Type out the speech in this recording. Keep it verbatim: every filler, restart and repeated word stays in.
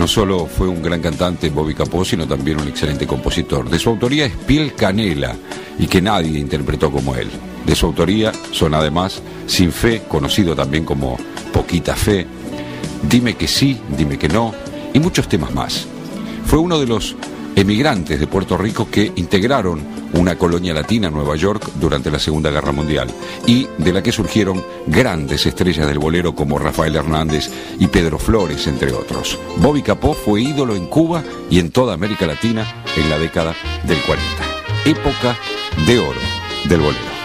solo fue un gran cantante, Bobby Capó, sino también un excelente compositor. De su autoría es Piel Canela, y que nadie interpretó como él. De su autoría son además Sin Fe, conocido también como Poquita Fe, Dime que sí, dime que no, y muchos temas más. Fue uno de los emigrantes de Puerto Rico que integraron una colonia latina en Nueva York durante la Segunda Guerra Mundial, y de la que surgieron grandes estrellas del bolero como Rafael Hernández y Pedro Flores, entre otros. Bobby Capó fue ídolo en Cuba y en toda América Latina en la década del cuarenta. Época de oro del bolero.